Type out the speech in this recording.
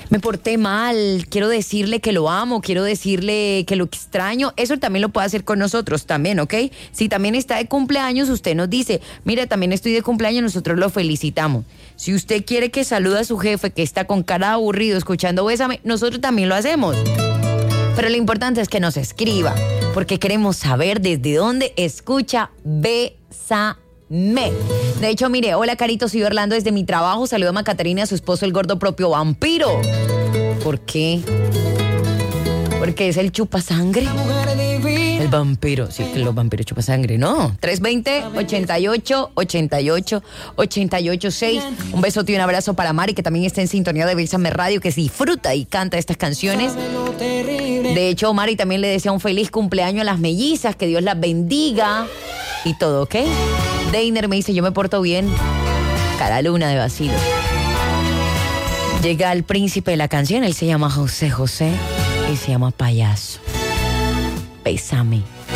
me porté mal, quiero decirle que lo amo, quiero decirle que lo extraño, eso también lo puede hacer con nosotros también, ¿ok? Si también está de cumpleaños, usted nos dice, mira, también estoy de cumpleaños, nosotros lo felicitamos. Si usted quiere que salude a su jefe que está con cara aburrido escuchando Bésame, nosotros también lo hacemos. Pero lo importante es que nos escriba, porque queremos saber desde dónde escucha Bésame. De hecho, mire, hola Carito, soy Orlando desde mi trabajo. Saludo a Macaterina y a su esposo, el gordo propio vampiro. ¿Por qué? Porque es el chupasangre. El vampiro, sí, que los vampiros chupasangre, ¿no? 320-88-88-88-6. Un besote y un abrazo para Mari, que también está en sintonía de Bésame Radio, que disfruta y canta estas canciones. De hecho, Mari también le desea un feliz cumpleaños a las mellizas, que Dios las bendiga y todo, ¿ok? Deiner me dice, yo me porto bien. Cara luna de vacilo. Llega el príncipe de la canción, él se llama José José y se llama Payaso. Bésame.